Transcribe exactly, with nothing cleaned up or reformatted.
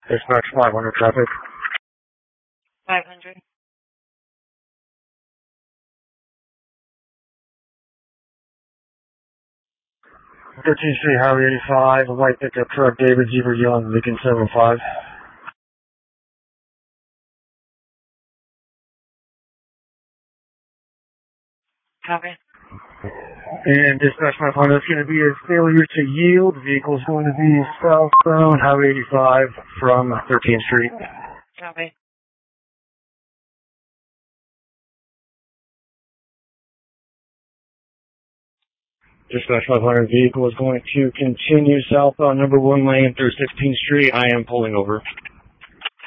Dispatch five hundred traffic. five hundred. thirteenth Street, Highway eighty-five, a white pickup truck, David Zebra Young, Lincoln seven five. Copy. And dispatch five hundred, it's going to be a failure to yield. The vehicle is going to be southbound, Highway eighty-five from thirteenth Street. Copy. Dispatch five hundred, vehicle is going to continue southbound number one lane through sixteenth Street. I am pulling over.